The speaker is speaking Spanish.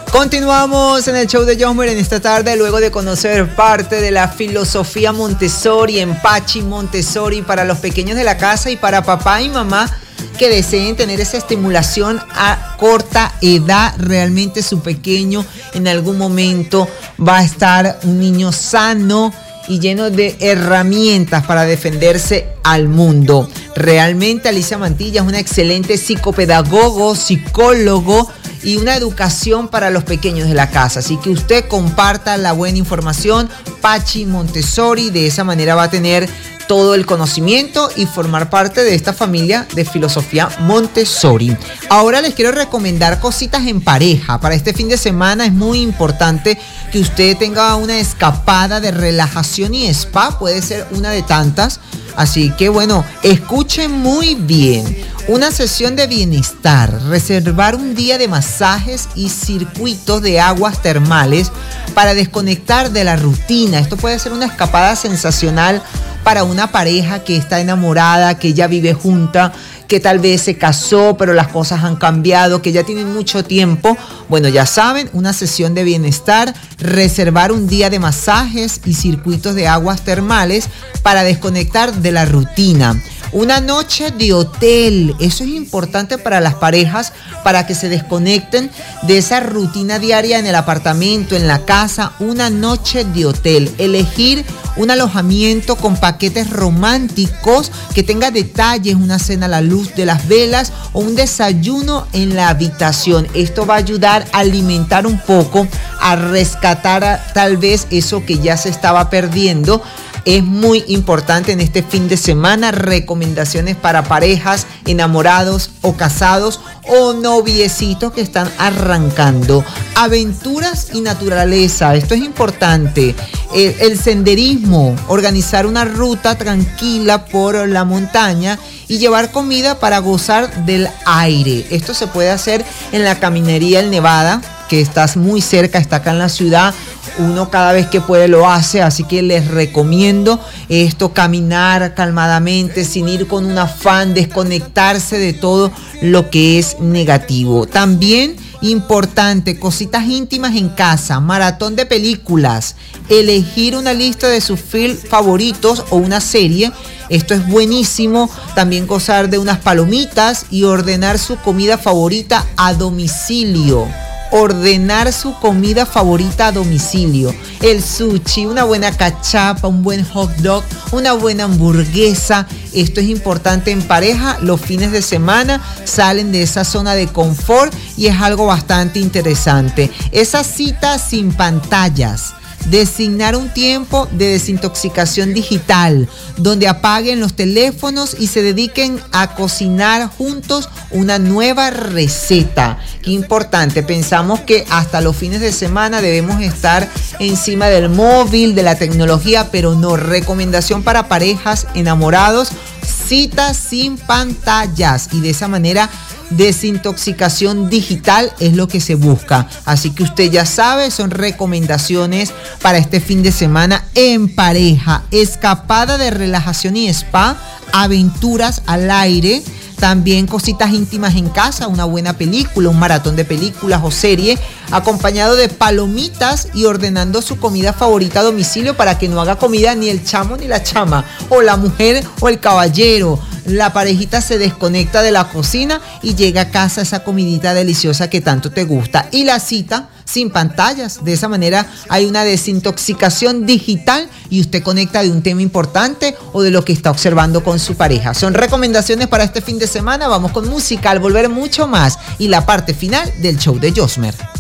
Continuamos en el show de Josmer en esta tarde, luego de conocer parte de la filosofía Montessori, Empachi Montessori para los pequeños de la casa y para papá y mamá que deseen tener esa estimulación a corta edad. Realmente su pequeño en algún momento va a estar un niño sano y lleno de herramientas para defenderse al mundo. Realmente Alicia Mantilla es una excelente psicopedagogo, psicólogo y una educación para los pequeños de la casa. Así que usted comparta la buena información, Pachi Montessori, de esa manera va a tener todo el conocimiento y formar parte de esta familia de filosofía Montessori. Ahora les quiero recomendar cositas en pareja. Para este fin de semana es muy importante que usted tenga una escapada de relajación y spa, puede ser una de tantas. Así que bueno, escuchen muy bien. Una sesión de bienestar, reservar un día de masajes y circuitos de aguas termales para desconectar de la rutina. Esto puede ser una escapada sensacional para una pareja que está enamorada, que ya vive junta, que tal vez se casó, pero las cosas han cambiado, que ya tienen mucho tiempo. Bueno, ya saben, una sesión de bienestar, reservar un día de masajes y circuitos de aguas termales para desconectar de la rutina. Una noche de hotel, eso es importante para las parejas, para que se desconecten de esa rutina diaria en el apartamento, en la casa. Una noche de hotel, elegir un alojamiento con paquetes románticos que tenga detalles, una cena a la luz de las velas o un desayuno en la habitación. Esto va a ayudar a alimentar un poco, a rescatar tal vez eso que ya se estaba perdiendo. Es muy importante en este fin de semana. Recomendaciones para parejas, enamorados o casados o noviecitos que están arrancando. Aventuras y naturaleza, esto es importante. El senderismo, organizar una ruta tranquila por la montaña y llevar comida para gozar del aire. Esto se puede hacer en la Caminería El Nevada, que estás muy cerca, está acá en la ciudad. Uno cada vez que puede lo hace, así que les recomiendo esto, caminar calmadamente, sin ir con un afán, desconectarse de todo lo que es negativo. También importante, cositas íntimas en casa, maratón de películas, elegir una lista de sus films favoritos o una serie. Esto es buenísimo. También gozar de unas palomitas y ordenar su comida favorita a domicilio. Ordenar su comida favorita a domicilio. El sushi, una buena cachapa, un buen hot dog, una buena hamburguesa. Esto es importante en pareja. Los fines de semana salen de esa zona de confort y es algo bastante interesante. Esa cita sin pantallas. Designar un tiempo de desintoxicación digital, donde apaguen los teléfonos y se dediquen a cocinar juntos una nueva receta. Qué importante, pensamos que hasta los fines de semana debemos estar encima del móvil, de la tecnología, pero no. Recomendación para parejas, enamorados, citas sin pantallas y de esa manera desintoxicación digital es lo que se busca. Así que usted ya sabe, son recomendaciones para este fin de semana en pareja. Escapada de relajación y spa, aventuras al aire. También cositas íntimas en casa, una buena película, un maratón de películas o serie, acompañado de palomitas y ordenando su comida favorita a domicilio para que no haga comida ni el chamo ni la chama, o la mujer o el caballero. La parejita se desconecta de la cocina y llega a casa esa comidita deliciosa que tanto te gusta. Y la cita sin pantallas. De esa manera hay una desintoxicación digital y usted conecta de un tema importante o de lo que está observando con su pareja. Son recomendaciones para este fin de semana. Vamos con música, al volver mucho más y la parte final del show de Josmer.